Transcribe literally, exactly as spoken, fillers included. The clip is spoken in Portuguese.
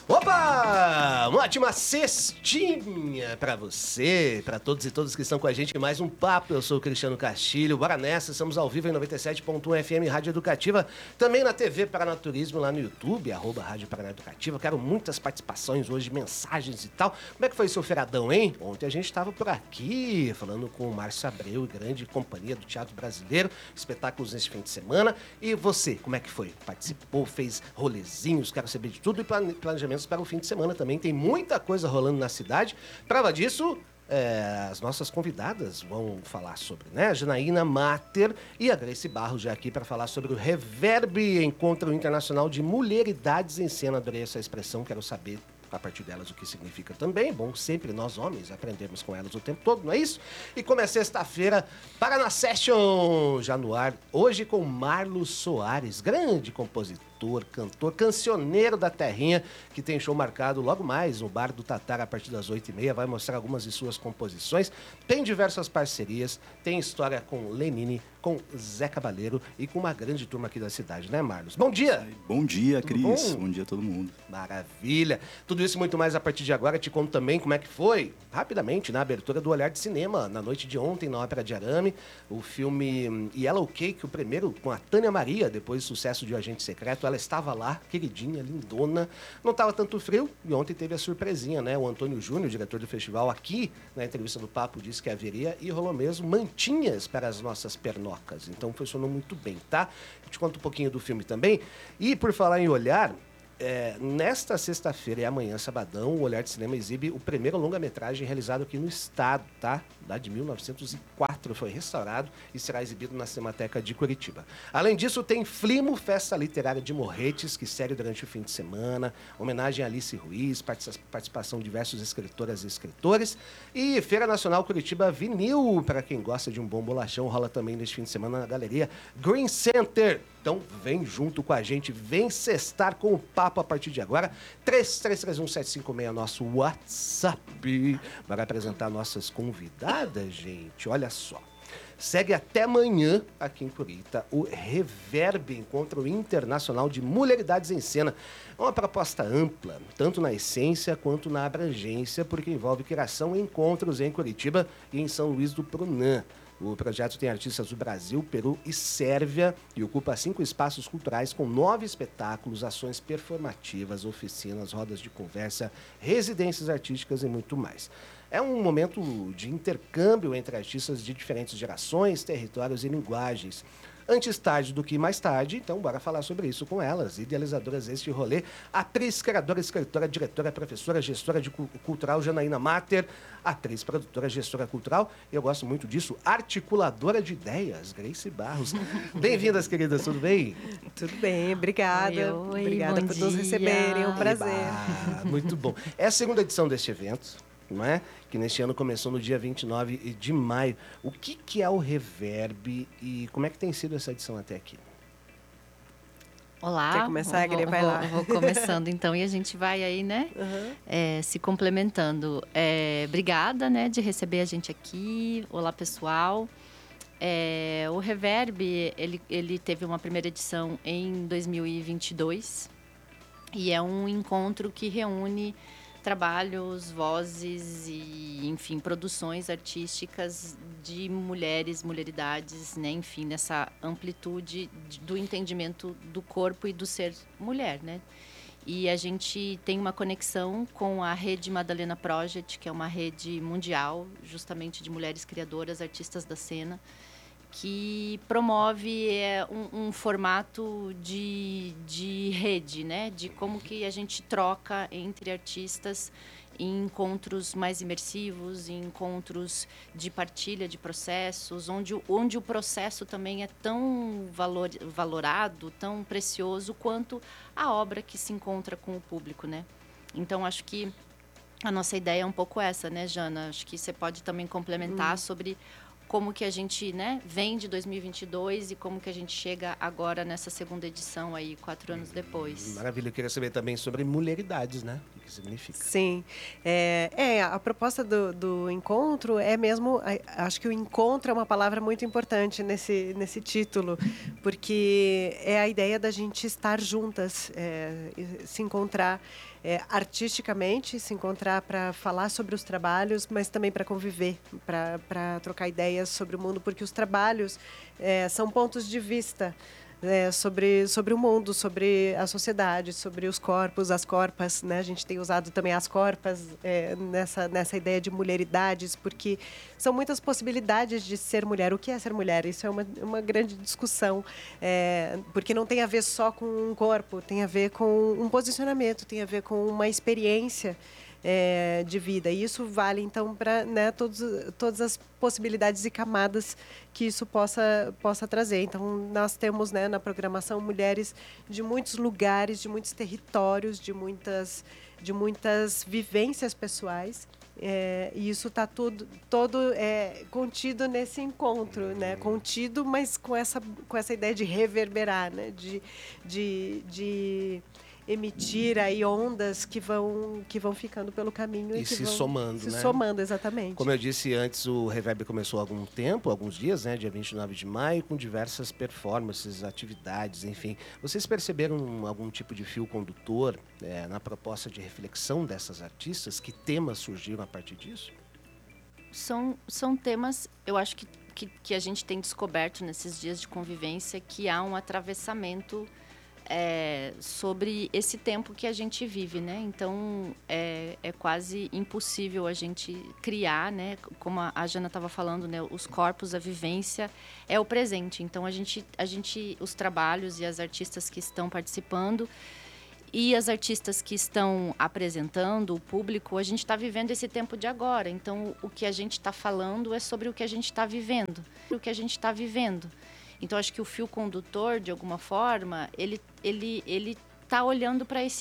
Opa! Uma ótima cestinha pra você, pra todos e todas que estão com a gente em mais um papo. Eu sou o Cristiano Castilho, bora nessa, estamos ao vivo em noventa e sete ponto um F M Rádio Educativa, também na T V Paranaturismo lá no YouTube, arroba Rádio Paraná Educativa. Quero muitas participações hoje, mensagens e tal. Como é que foi seu feriadão, hein? Ontem a gente estava por aqui, falando com o Márcio Abreu, grande companhia do Teatro Brasileiro, espetáculos neste fim de semana. E você, como é que foi? Participou, fez rolezinhos, quero saber de tudo e planejamentos para o fim de semana também. Tem muita coisa rolando na cidade. Prova disso, é, as nossas convidadas vão falar sobre, né? A Janaína Mater e a Grace Barros já aqui para falar sobre o Reverb, Encontro Internacional de Mulheridades em Cena. Adorei essa expressão, quero saber a partir delas o que significa também. Bom, sempre nós homens aprendemos com elas o tempo todo, não é isso? E como é sexta-feira, Paraná Session já no ar, hoje com Marlos Soares, grande compositor, cantor, cancioneiro da terrinha, que tem show marcado logo mais no Bar do Tatar a partir das oito e meia, vai mostrar algumas de suas composições, tem diversas parcerias, tem história com Lenine, com Zé Cabaleiro e com uma grande turma aqui da cidade, né, Marlos? Bom dia! Bom dia, Cris. Bom? Bom dia a todo mundo. Maravilha! Tudo isso e muito mais a partir de agora. Te conto também como é que foi, rapidamente, na abertura do Olhar de Cinema, na noite de ontem, na Ópera de Arame, o filme Yellow Cake, o primeiro com a Tânia Maria, depois do sucesso de O Agente Secreto. Ela estava lá, queridinha, lindona, não estava tanto frio, e ontem teve a surpresinha, né? O Antônio Júnior, diretor do festival, aqui na entrevista do Papo, disse que haveria, e rolou mesmo, mantinhas para as nossas pernocas. Então funcionou muito bem, tá? Eu te conto um pouquinho do filme também. E por falar em olhar, É, nesta sexta-feira e amanhã, sabadão, o Olhar de Cinema exibe o primeiro longa-metragem realizado aqui no estado, tá? Lá de mil novecentos e quatro, foi restaurado e será exibido na Cinemateca de Curitiba. Além disso, tem Flimo, Festa Literária de Morretes, que segue durante o fim de semana, homenagem a Alice Ruiz, participação de diversos escritoras e escritores, e Feira Nacional Curitiba Vinil, para quem gosta de um bom bolachão, rola também neste fim de semana na Galeria Green Center. Então, vem junto com a gente, vem cestar com o papo a partir de agora. três três três um sete cinco seis, nosso WhatsApp. Vai apresentar nossas convidadas, gente. Olha só. Segue até amanhã, aqui em Curitiba, o Reverb, Encontro Internacional de Mulheridades em Cena. É uma proposta ampla, tanto na essência quanto na abrangência, porque envolve criação e encontros em Curitiba e em São Luís do Prunã. O projeto tem artistas do Brasil, Peru e Sérvia e ocupa cinco espaços culturais com nove espetáculos, ações performativas, oficinas, rodas de conversa, residências artísticas e muito mais. É um momento de intercâmbio entre artistas de diferentes gerações, territórios e linguagens. Antes tarde do que mais tarde, então bora falar sobre isso com elas, idealizadoras deste rolê, atriz, criadora, escritora, diretora, professora, gestora de cultural Janaína Mater, atriz, produtora, gestora cultural, eu gosto muito disso, articuladora de ideias, Grace Barros. Bem-vindas, queridas, tudo bem? Tudo bem, obrigada. Oi, oi, obrigada por dia. nos receberem, é um prazer. Eba, muito bom. É a segunda edição deste evento, não é? Que neste ano começou no dia vinte e nove de maio. O que, que é o Reverb e como é que tem sido essa edição até aqui? Olá. Quer começar, Gre? Vai vou, lá. Vou começando então e a gente vai aí, né? Uhum. É, se complementando. É, obrigada, né, de receber a gente aqui. Olá, pessoal. É, o Reverb, ele, ele teve uma primeira edição em dois mil e vinte e dois e é um encontro que reúne trabalhos, vozes e, enfim, produções artísticas de mulheres, mulheridades, né? Enfim, nessa amplitude do entendimento do corpo e do ser mulher, né? E a gente tem uma conexão com a Rede Madalena Project, que é uma rede mundial, justamente de mulheres criadoras, artistas da cena, que promove é, um, um formato de, de rede, né? De como que a gente troca entre artistas em encontros mais imersivos, em encontros de partilha de processos, onde, onde o processo também é tão valor, valorado, tão precioso quanto a obra que se encontra com o público, né? Então, acho que a nossa ideia é um pouco essa, né, Jana? Acho que você pode também complementar hum. sobre como que a gente, né, vem de dois mil e vinte e dois e como que a gente chega agora nessa segunda edição aí, quatro anos depois. Maravilha, eu queria saber também sobre mulheridades, né? O que significa? Sim, é, é a proposta do, do encontro é mesmo, acho que o encontro é uma palavra muito importante nesse, nesse título, porque é a ideia da gente estar juntas, é, se encontrar é, artisticamente, se encontrar para falar sobre os trabalhos, mas também para conviver, para trocar ideias sobre o mundo, porque os trabalhos é, são pontos de vista É, sobre, sobre o mundo, sobre a sociedade, sobre os corpos, as corpas, né? A gente tem usado também as corpas é, nessa, nessa ideia de mulheridades, porque são muitas possibilidades de ser mulher. O que é ser mulher? Isso é uma, uma grande discussão, é, porque não tem a ver só com um corpo, tem a ver com um posicionamento, tem a ver com uma experiência É, de vida. E isso vale, então, para, né, todos, todas as possibilidades e camadas que isso possa, possa trazer. Então, nós temos, né, na programação mulheres de muitos lugares, de muitos territórios, de muitas, de muitas vivências pessoais. É, e isso está tudo todo é, contido nesse encontro, né? Contido, mas com essa, com essa ideia de reverberar, né? de, de, de emitir aí ondas que vão, que vão ficando pelo caminho. E, e que se vão somando, se né? somando, exatamente. Como eu disse antes, o Reverb começou há algum tempo, alguns dias, né? Dia vinte e nove de maio, com diversas performances, atividades, enfim. Vocês perceberam algum tipo de fio condutor é, na proposta de reflexão dessas artistas? Que temas surgiram a partir disso? São, são temas, eu acho que, que, que a gente tem descoberto nesses dias de convivência, que há um atravessamento É, sobre esse tempo que a gente vive, né? Então, é, é quase impossível a gente criar, né? Como a, a Jana estava falando, né? Os corpos, a vivência é o presente. Então, a gente, a gente, os trabalhos e as artistas que estão participando e as artistas que estão apresentando, o público, a gente está vivendo esse tempo de agora. Então, o que a gente está falando é sobre o que a gente está vivendo, o que a gente está vivendo. Então, acho que o fio condutor, de alguma forma, ele ele ele está olhando para esse